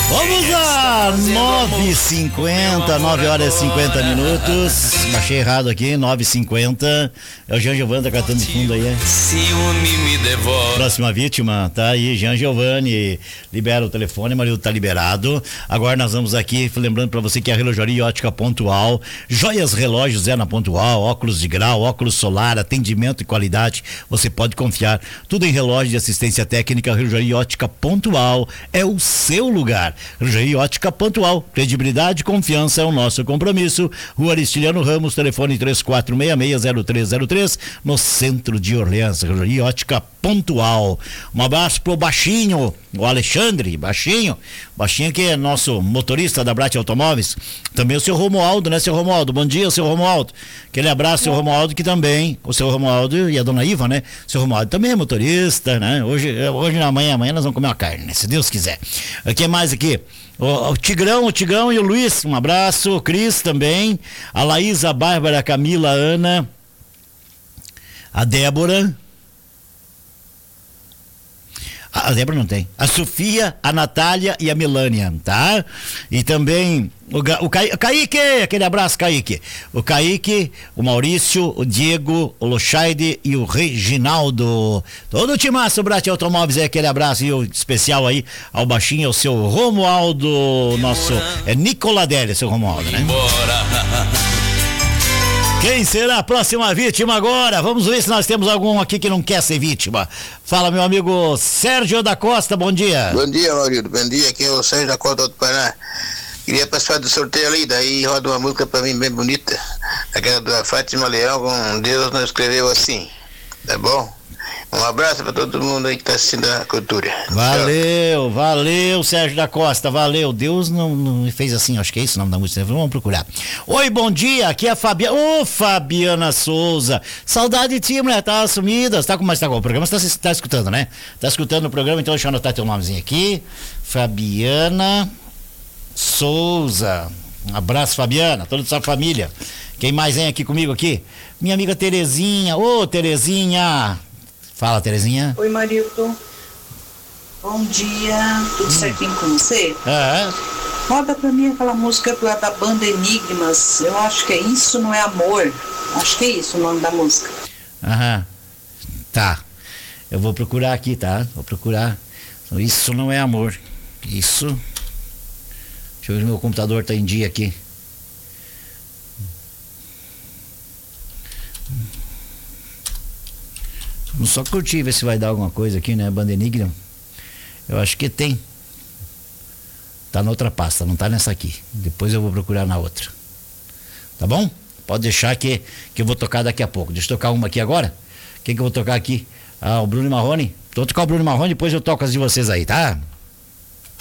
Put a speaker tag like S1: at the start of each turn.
S1: Vamos lá, 9h50, 9 horas e 50 minutos. Achei errado aqui, 9h50. É o Jean Giovanni, tá cantando de fundo aí, é?
S2: Ciúme me devora.
S1: Próxima vítima, tá aí, Jean Giovanni. Libera o telefone, marido tá liberado. Agora nós vamos aqui, lembrando pra você que é a Relojaria Ótica Pontual. Joias, relógios é na Pontual, óculos de grau, óculos solar, atendimento e qualidade. Você pode confiar. Tudo em relógio de assistência técnica. Relojaria Ótica Pontual é o seu lugar. Relojaria Ótica Pontual, credibilidade e confiança é o nosso compromisso. Rua Aristiliano Ramos, telefone 34660303, no centro de Orleans. Relojaria Ótica Pontual. Um abraço pro Baixinho, o Alexandre, Baixinho que é nosso motorista da Brat Automóveis. Também o seu Romualdo, né, seu Romualdo? Bom dia, seu Romualdo. Aquele abraço, seu Romualdo, que também, o seu Romualdo e a dona Iva, né? Seu Romualdo também é motorista, né? Hoje amanhã nós vamos comer uma carne, né? Se Deus quiser. O que mais aqui? O Tigrão e o Luiz, um abraço. O Cris também. A Laís, a Bárbara, a Camila, a Ana, a Débora. A Débora não tem. A Sofia, a Natália e a Melânia, tá? E também o Kaique, aquele abraço, Kaique. O Kaique, o Maurício, o Diego, o Lochaide e o Reginaldo. Todo o timaço Brat Automóveis, aquele abraço e o especial aí ao Baixinho, ao seu Romualdo, nosso Nicoladelli, seu Romualdo, né? Quem será a próxima vítima agora? Vamos ver se nós temos algum aqui que não quer ser vítima. Fala, meu amigo Sérgio da Costa, bom dia.
S3: Bom dia, Maurício, bom dia, aqui é o Sérgio da Costa do Paraná. Queria participar do sorteio ali, daí roda uma música pra mim bem bonita, aquela da Fátima Leão, com Deus não escreveu assim, tá bom? Um abraço para todo mundo aí que tá assistindo a cultura.
S1: Valeu, Sérgio da Costa, valeu. Deus não fez assim, acho que é isso o nome da música, vamos procurar. Oi, bom dia, aqui é a Fabiana. Ô, Fabiana Souza, saudade de ti, mulher, tá sumida. Tá com o programa, você tá escutando, né? Tá escutando o programa, então deixa eu anotar teu nomezinho aqui. Fabiana Souza. Um abraço, Fabiana, toda a sua família. Quem mais vem aqui comigo aqui? Minha amiga Terezinha. Ô, Terezinha. Fala, Terezinha.
S4: Oi, Marilton. Bom dia. Tudo certinho com você? Roda pra mim aquela música da banda Enigmas. Eu acho que é Isso Não É Amor. Acho que é isso o nome da música.
S1: Tá. Eu vou procurar aqui, tá? Vou procurar. Isso Não É Amor. Isso. Deixa eu ver se meu computador tá em dia aqui. Vamos só curtir, ver se vai dar alguma coisa aqui, né? Banda Enigma. Eu acho que tem. Tá na outra pasta, não tá nessa aqui. Depois eu vou procurar na outra. Tá bom? Pode deixar que eu vou tocar daqui a pouco. Deixa eu tocar uma aqui agora. Quem que eu vou tocar aqui? O Bruno Marrone. Vou tocar o Bruno Marrone, depois eu toco as de vocês aí, tá?